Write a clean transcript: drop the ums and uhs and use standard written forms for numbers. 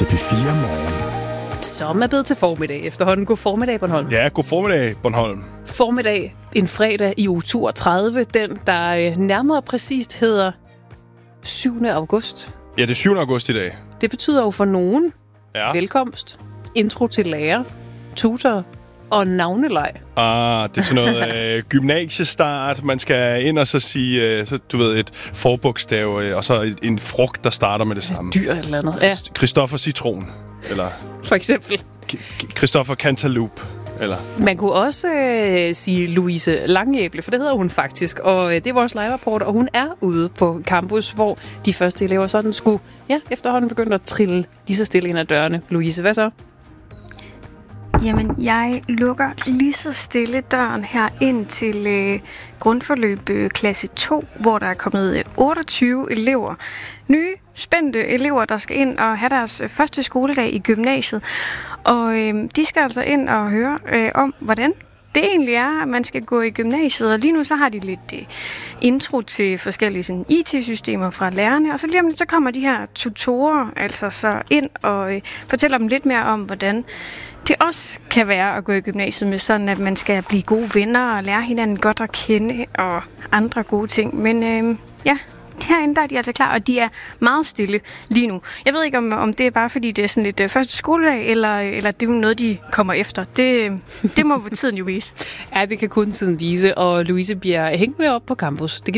P4 Morgen. Som er blevet til formiddag efterhånden. God formiddag, Bornholm. Ja, god formiddag, Bornholm. Formiddag en fredag i uge 32. Den, der nærmere præcist hedder 7. august. Ja, det er 7. august i dag. Det betyder jo for nogen velkomst, intro til lærer, tutor og navneleg. Det er sådan noget gymnasiestart. Man skal ind og så sige, du ved, et forbogstav, og så en frugt, der starter med det samme. Dyr eller andet. Ja. Christoffer Citron, eller for eksempel. Christoffer Cantaloupe, eller... Man kunne også sige Louise Langæble, for det hedder hun faktisk. Og det er vores live-rapport, og hun er ude på campus, hvor de første elever sådan skulle, efterhånden begynde at trille lige så stille ind ad dørene. Louise, hvad så? Jamen, jeg lukker lige så stille døren her ind til grundforløb klasse 2, hvor der er kommet 28 elever. Nye, spændte elever, der skal ind og have deres første skoledag i gymnasiet. Og de skal altså ind og høre om, hvordan det egentlig er, at man skal gå i gymnasiet. Og lige nu så har de lidt intro til forskellige sådan, IT-systemer fra lærerne. Og så lige om lidt, så kommer de her tutorer altså så ind og fortæller dem lidt mere om, hvordan det også kan være at gå i gymnasiet med sådan, at man skal blive gode venner og lære hinanden godt at kende og andre gode ting. Men herinde der er de altså klar, og de er meget stille lige nu. Jeg ved ikke, om det er bare fordi, det er sådan lidt første skoledag, eller det er noget, de kommer efter. Det må tiden jo vise. Ja, det kan kun tiden vise, og Louise bliver hængende op på campus. Det